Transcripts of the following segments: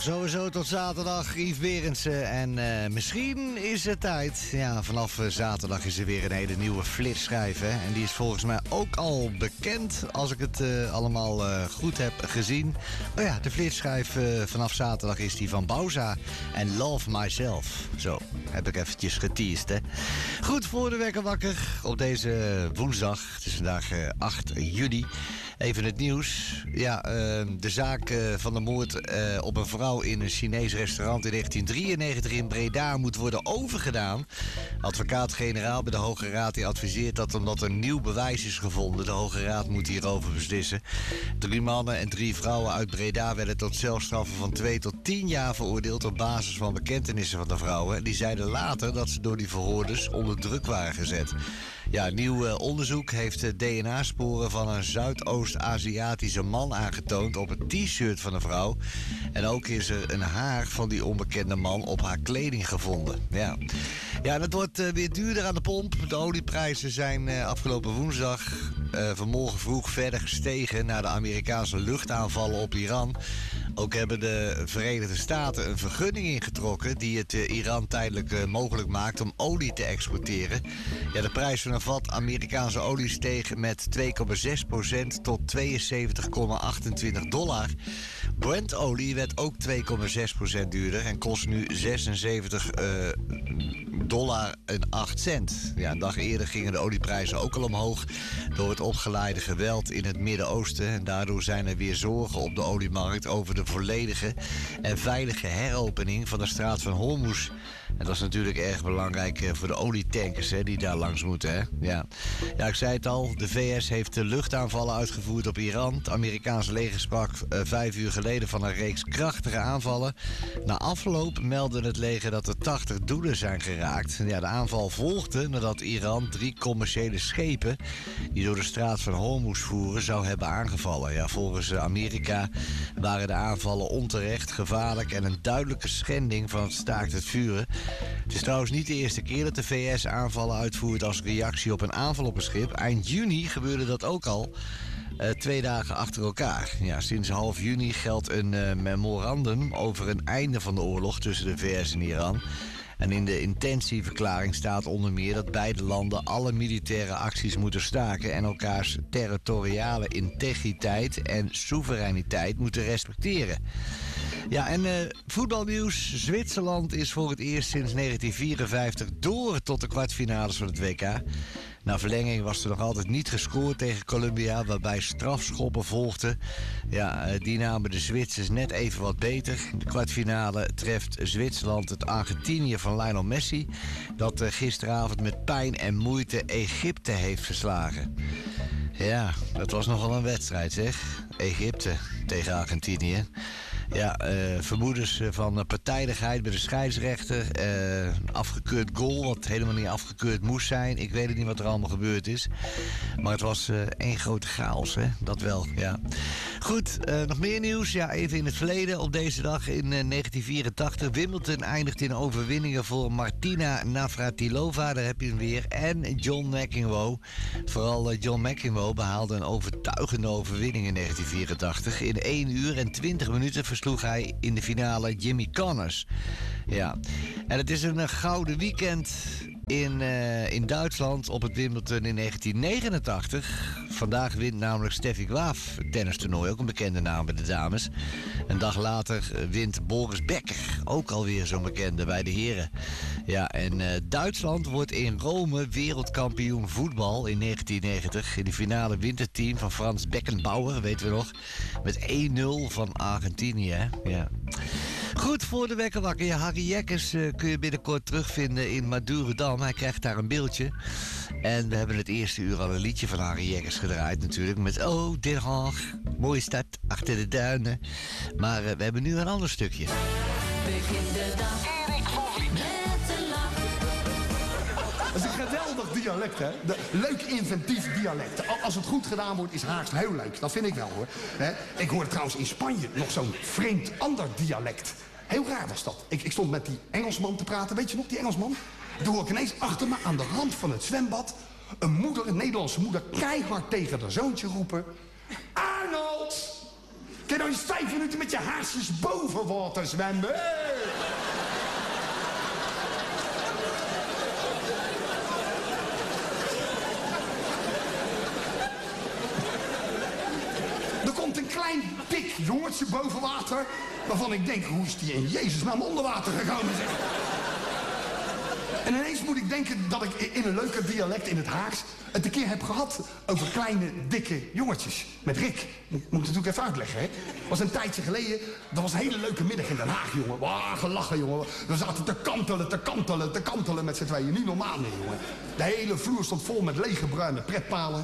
Sowieso tot zaterdag, Yves Berendsen. En misschien is het tijd. Ja, vanaf zaterdag is er weer een hele nieuwe flitsschijf. Hè? En die is volgens mij ook al bekend, als ik het allemaal goed heb gezien. Oh ja, de flitsschijf vanaf zaterdag is die van Bauza en Love Myself. Zo, heb ik eventjes geteased, hè. Goed, voor de wekker wakker op deze woensdag. Het is vandaag 8 juli. Even het nieuws. Ja, de zaak van de moord op een vrouw in een Chinees restaurant in 1993 in Breda moet worden overgedaan. Advocaat-generaal bij de Hoge Raad die adviseert dat omdat er nieuw bewijs is gevonden. De Hoge Raad moet hierover beslissen. 3 mannen en 3 vrouwen uit Breda werden tot celstraffen van 2 tot 10 jaar veroordeeld op basis van bekentenissen van de vrouwen. Die zeiden later dat ze door die verhoorders onder druk waren gezet. Ja, nieuw onderzoek heeft DNA-sporen van een Zuidoost-Aziatische man aangetoond op het t-shirt van een vrouw. En ook is er een haar van die onbekende man op haar kleding gevonden. Ja, en het wordt weer duurder aan de pomp. De olieprijzen zijn afgelopen woensdag vanmorgen vroeg verder gestegen na de Amerikaanse luchtaanvallen op Iran. Ook hebben de Verenigde Staten een vergunning ingetrokken die het Iran tijdelijk mogelijk maakt om olie te exporteren. Ja, de prijs van een vat Amerikaanse olie steeg met 2,6% tot $72,28. Brent-olie werd ook 2,6% duurder en kost nu $76,08. Ja, een dag eerder gingen de olieprijzen ook al omhoog door het opgeleide geweld in het Midden-Oosten. En daardoor zijn er weer zorgen op de oliemarkt over de volledige en veilige heropening van de straat van Hormuz. En dat is natuurlijk erg belangrijk voor de olietankers die daar langs moeten. Hè? Ja, ik zei het al, de VS heeft luchtaanvallen uitgevoerd op Iran. Het Amerikaanse leger sprak 5 uur geleden van een reeks krachtige aanvallen. Na afloop meldde het leger dat er 80 doelen zijn geraakt. Ja, de aanval volgde nadat Iran 3 commerciële schepen die door de straat van Hormuz voeren zou hebben aangevallen. Ja, volgens Amerika waren de aanvallen onterecht, gevaarlijk en een duidelijke schending van het staakt het vuren. Het is trouwens niet de eerste keer dat de VS aanvallen uitvoert als reactie op een aanval op een schip. Eind juni gebeurde dat ook al. 2 dagen achter elkaar. Ja, sinds half juni geldt een memorandum over een einde van de oorlog tussen de VS en Iran. En in de intentieverklaring staat onder meer dat beide landen alle militaire acties moeten staken en elkaars territoriale integriteit en soevereiniteit moeten respecteren. Ja, en voetbalnieuws. Zwitserland is voor het eerst sinds 1954 door tot de kwartfinales van het WK. Na verlenging was er nog altijd niet gescoord tegen Colombia, waarbij strafschoppen volgden. Ja, die namen de Zwitsers net even wat beter. De kwartfinale treft Zwitserland het Argentinië van Lionel Messi, dat gisteravond met pijn en moeite Egypte heeft verslagen. Ja, dat was nogal een wedstrijd, zeg. Egypte tegen Argentinië. Ja, vermoedens van partijdigheid bij de scheidsrechter. Afgekeurd goal, wat helemaal niet afgekeurd moest zijn. Ik weet het niet wat er allemaal gebeurd is. Maar het was één grote chaos, hè? Dat wel, ja. Goed, nog meer nieuws. Ja, even in het verleden. Op deze dag in 1984. Wimbledon eindigt in overwinningen voor Martina Navratilova. Daar heb je hem weer. En John McEnroe. Vooral John McEnroe behaalde een overtuigende overwinning in 1984. In 1 uur en 20 minuten versloeg hij in de finale Jimmy Connors. Ja, en het is een gouden weekend in Duitsland op het Wimbledon in 1989. Vandaag wint namelijk Steffi Graf het tennistoernooi, ook een bekende naam bij de dames. Een dag later wint Boris Becker, ook alweer zo'n bekende bij de heren. Ja, en Duitsland wordt in Rome wereldkampioen voetbal in 1990. In de finale wint het team van Frans Beckenbauer, weten we nog, met 1-0 van Argentinië. Ja. Goed, voor de wekker wakker. Ja, Harry Jekkers kun je binnenkort terugvinden in Madurodam. Hij krijgt daar een beeldje. En we hebben het eerste uur al een liedje van Harry Jekkers gedraaid natuurlijk. Met Oh, Den Haag. Mooie stad, achter de duinen. Maar we hebben nu een ander stukje. Begin de dag. Erik van Vliet. Met een lach. Dat is een geweldig dialect, hè? Leuk inventief dialect. Als het goed gedaan wordt, is Haags heel leuk. Dat vind ik wel, hoor. Ik hoorde trouwens in Spanje nog zo'n vreemd ander dialect. Heel raar was dat. Ik stond met die Engelsman te praten. Weet je nog, die Engelsman? Toen hoor ik ineens achter me aan de rand van het zwembad een Nederlandse moeder, keihard tegen haar zoontje roepen: Arnold! Ken je nou eens 5 minuten met je haarsjes boven water zwemmen. Hey. Er komt een klein dik jongetje boven water, waarvan ik denk, hoe is die in Jezus naam onder water gekomen, zeg. En ineens moet ik denken dat ik in een leuke dialect in het Haags het een keer heb gehad over kleine, dikke jongetjes. Met Rick. Moet ik natuurlijk even uitleggen, hè. Was een tijdje geleden, dat was een hele leuke middag in Den Haag, jongen. Wauw, gelachen, jongen. We zaten te kantelen met z'n tweeën. Niet normaal meer, jongen. De hele vloer stond vol met lege bruine pretpalen.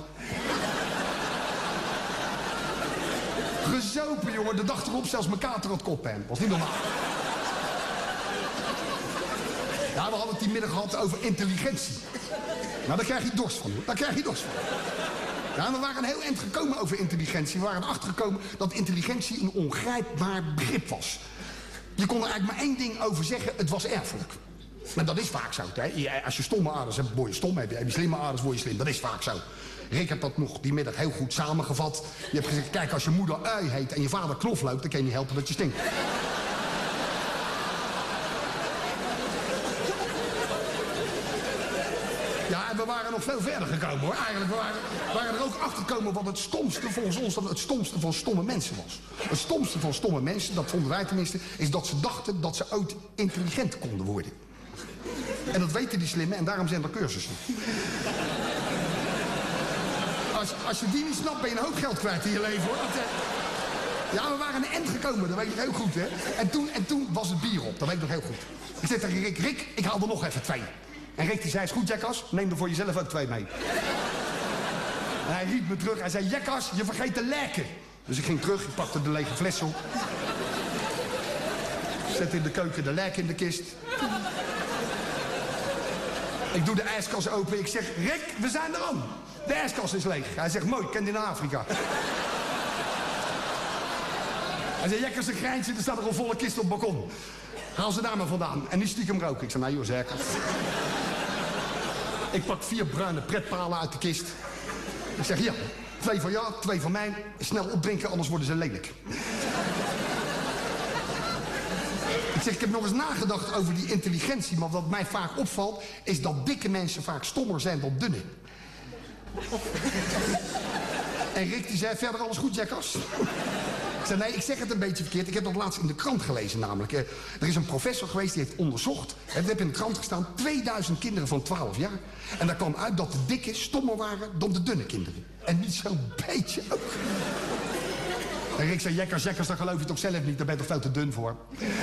Gezopen, jongen. De dag erop zelfs mijn kater had koppijn. Was niet normaal. Ja, we hadden het die middag gehad over intelligentie. Nou, daar krijg je dorst van, hoor. Daar krijg je dorst van. Ja, we waren een heel eind gekomen over intelligentie. We waren erachter gekomen dat intelligentie een ongrijpbaar begrip was. Je kon er eigenlijk maar één ding over zeggen, het was erfelijk. Maar dat is vaak zo, hè. Als je stomme aders hebt, word je stom. Heb je slimme aders, word je slim. Dat is vaak zo. Rick heeft dat nog die middag heel goed samengevat. Je hebt gezegd, kijk, als je moeder ui heet en je vader knoflook, dan kan je niet helpen dat je stinkt. Ja, en we waren nog veel verder gekomen, hoor. Eigenlijk waren er ook achter gekomen wat het stomste volgens ons, dat het stomste van stomme mensen was. Het stomste van stomme mensen, dat vonden wij tenminste, is dat ze dachten dat ze ooit intelligent konden worden. En dat weten die slimmen en daarom zijn er cursussen. Als je die niet snapt, ben je een hoop geld kwijt in je leven, hoor. Ja, we waren een eind gekomen, dat weet ik heel goed, hè. En toen was het bier op, dat weet ik nog heel goed. Ik zei tegen Rick, Rick, ik haal er nog even 2. En Rick die zei, is goed, Jackas, neem er voor jezelf ook 2 mee. En hij riep me terug, hij zei, Jackas, je vergeet de lekken. Dus ik ging terug, ik pakte de lege fles op. Zet in de keuken de lek in de kist. Ik doe de ijskast open, ik zeg, Rick, we zijn er aan. De ijskast is leeg. Hij zegt, mooi, ik ken die naar Afrika. Hij zei, Jekkers een grijntje, er staat er een volle kist op het balkon. Haal ze daar maar vandaan. En nu stiekem roken. Ik zei, nou joh, zeker. Ik pak 4 bruine pretpalen uit de kist. Ik zeg, ja, 2 van jou, 2 van mij. Snel opdrinken, anders worden ze lelijk. Ik zeg, ik heb nog eens nagedacht over die intelligentie. Maar wat mij vaak opvalt, is dat dikke mensen vaak stommer zijn dan dunne. En Rick die zei, verder alles goed, Jackas? Ik zei, nee, ik zeg het een beetje verkeerd. Ik heb dat laatst in de krant gelezen namelijk. Er is een professor geweest die heeft onderzocht. Dat heb in de krant gestaan. 2000 kinderen van 12 jaar. En daar kwam uit dat de dikke stommer waren dan de dunne kinderen. En niet zo'n beetje ook. En Rick zei, Jackas, dat geloof je toch zelf niet? Daar ben je toch veel te dun voor?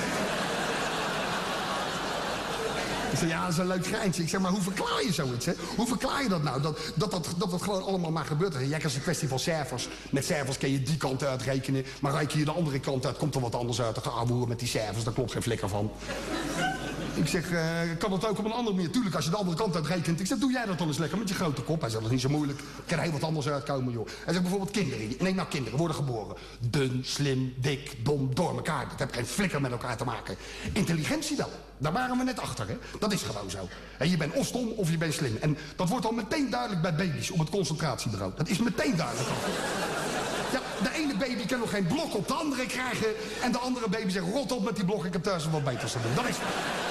Ik zei, ja, dat is een leuk geintje. Ik zeg, maar hoe verklaar je zoiets, hè? Hoe verklaar je dat nou? Dat gewoon allemaal maar gebeurt. Ja, dat is een kwestie van cijfers. Met cijfers kun je die kant uitrekenen. Maar reken je de andere kant uit, komt er wat anders uit. Dan gaan met die cijfers, daar klopt geen flikker van. Ik zeg, kan dat ook op een andere manier? Tuurlijk, als je de andere kant uitrekent. Ik zeg, doe jij dat dan eens lekker met je grote kop? Hij zegt, dat is niet zo moeilijk. Kan er heel wat anders uitkomen, joh. Hij zegt bijvoorbeeld kinderen. Nee, nou, kinderen worden geboren. Dun, slim, dik, dom, door elkaar. Dat heeft geen flikker met elkaar te maken. Intelligentie wel. Daar waren we net achter, hè. Dat is gewoon zo. En je bent of stom of je bent slim. En dat wordt al meteen duidelijk bij baby's op het concentratiebureau. Dat is meteen duidelijk al. Ja, de ene baby kan nog geen blok op de andere krijgen. En de andere baby zegt, rot op met die blok, ik heb thuis wat beters te doen. Dat is...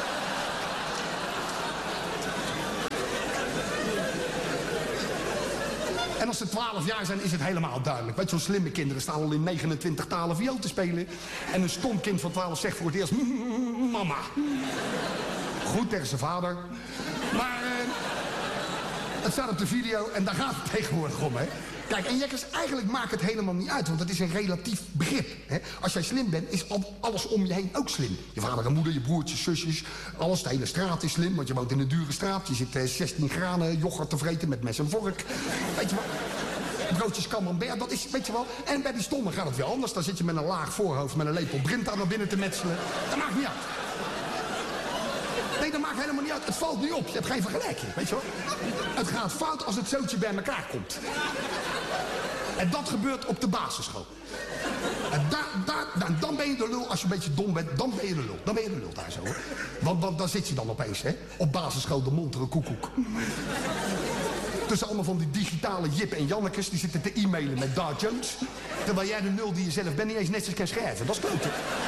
En als ze 12 jaar zijn, is het helemaal duidelijk. Weet je, zo'n slimme kinderen staan al in 29 talen viool te spelen. En een stom kind van 12 zegt voor het eerst... Mama. Goed tegen zijn vader. Maar het staat op de video en daar gaat het tegenwoordig om, hè. Kijk, en Jekkers, eigenlijk maakt het helemaal niet uit, want het is een relatief begrip. Hè? Als jij slim bent, is alles om je heen ook slim. Je vader en moeder, je broertjes, zusjes, alles, de hele straat is slim, want je woont in een dure straat. Je zit 16 granen yoghurt te vreten met mes en vork. Weet je wel? Broodjes camembert, dat is, weet je wel. En bij die stomme gaat het weer anders. Dan zit je met een laag voorhoofd, met een lepel Brinta naar binnen te metselen. Dat maakt niet uit. Nee, dat maakt helemaal niet uit. Het valt niet op. Je hebt geen vergelijking, weet je wel. Het gaat fout als het zootje bij elkaar komt. En dat gebeurt op de basisschool. En dan ben je de lul. Als je een beetje dom bent, dan ben je de lul. Dan ben je de lul daar zo, hoor. Want dan zit je dan opeens, hè. Op basisschool de montere koekoek. Tussen allemaal van die digitale Jip en Jannekes, die zitten te e-mailen met Dar Jones. Terwijl jij de nul die je zelf bent niet eens netjes kan schrijven. Dat is klote.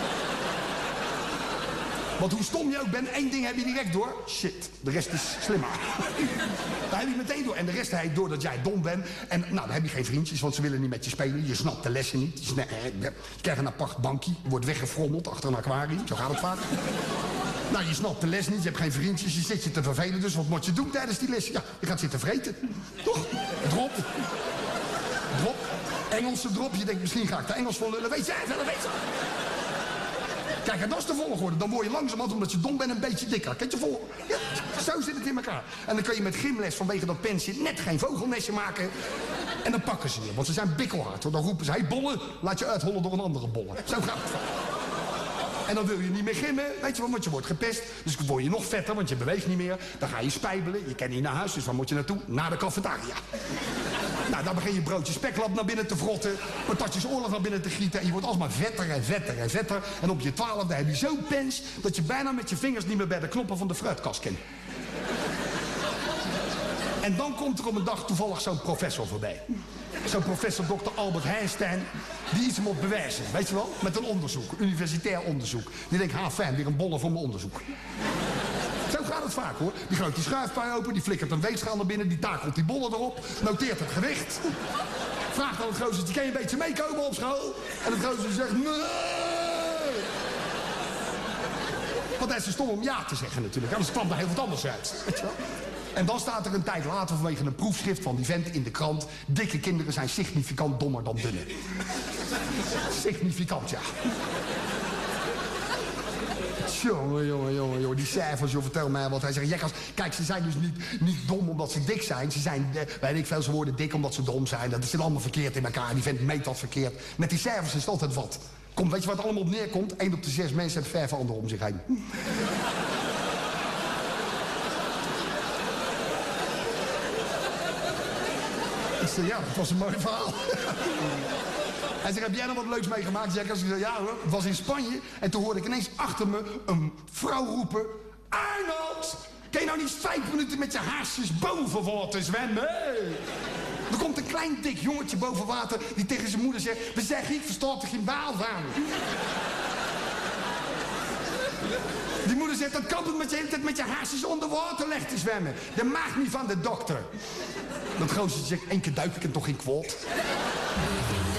Want hoe stom je ook bent, één ding heb je direct door. Shit, de rest is slimmer. Daar heb je meteen door. En de rest heet door dat jij dom bent. En nou, dan heb je geen vriendjes, want ze willen niet met je spelen. Je snapt de lessen niet. Je krijgt een apart bankje. Je wordt weggefrommeld achter een aquarium. Zo gaat het vaak. Nou, je snapt de les niet. Je hebt geen vriendjes. Je zit je te vervelen. Dus wat moet je doen tijdens die les? Ja, je gaat zitten vreten. Toch? Drop. Drop. Engelse drop. Je denkt, misschien ga ik de Engels voor lullen. Weet jij wel, weet je. Kijk, en dat is de volgorde. Dan word je langzamerhand, omdat je dom bent, een beetje dikker. Kijk je vol? Ja, zo zit het in elkaar. En dan kan je met gymles vanwege dat pensje net geen vogelnestje maken. En dan pakken ze je, want ze zijn bikkelhard. Dan roepen ze, hey bollen, laat je uithollen door een andere bolle. Zo gaat het van. En dan wil je niet meer gymmen, weet je wel, want je wordt gepest. Dus dan word je nog vetter, want je beweegt niet meer. Dan ga je spijbelen, je kan niet naar huis, dus waar moet je naartoe? Naar de cafetaria. Nou, dan begin je broodje speklap naar binnen te frotten, patatjes oorlog naar binnen te gieten en je wordt alsmaar vetter en vetter en vetter. En op je 12e heb je zo'n pens dat je bijna met je vingers niet meer bij de knoppen van de fruitkast kan. En dan komt er op een dag toevallig zo'n professor voorbij. Zo'n professor Dr. Albert Heijnstein, die iets moet bewijzen, weet je wel? Met een onderzoek, universitair onderzoek. Die denkt, fijn, weer een bolle voor mijn onderzoek. Zo gaat het vaak, hoor. Die gooit die schuifpui open, die flikkert een weegschaal naar binnen, die takelt die bollen erop, noteert het gewicht. Vraagt aan het gozertje, kan je een beetje meekomen op school? En het gozertje zegt, nee! Want hij is te stom om ja te zeggen natuurlijk, anders kwam er heel wat anders uit. Weet je wel? En dan staat er een tijd later vanwege een proefschrift van die vent in de krant, dikke kinderen zijn significant dommer dan dunne. Significant, ja. Jongen, die cijfers, joh, vertel mij wat. Hij zegt, Jekkers, kijk, ze zijn dus niet dom omdat ze dik zijn. Ze zijn, weet ik veel, ze worden dik omdat ze dom zijn. Dat is allemaal verkeerd in elkaar. Die vent meet dat verkeerd. Met die cijfers is het altijd wat. Kom, weet je wat allemaal op neerkomt? 1 op de 6 mensen heeft 5 anderen om zich heen. Ik zei, ja, dat was een mooi verhaal. Hij zegt, heb jij nog wat leuks meegemaakt, Jekkers? Ik zei, ja hoor, het was in Spanje. En toen hoorde ik ineens achter me een vrouw roepen, Arnold, kan je nou niet 5 minuten met je haarsjes boven water zwemmen? Hey. Er komt een klein dik jongetje boven water die tegen zijn moeder zegt, we zeggen, ik versta er geen baal van. Die moeder zegt, dan kan het met je hele tijd met je haarsjes onder water leg te zwemmen. Dat mag niet van de dokter. Dat gozer zegt, 1 keer duik ik hem toch in kwot.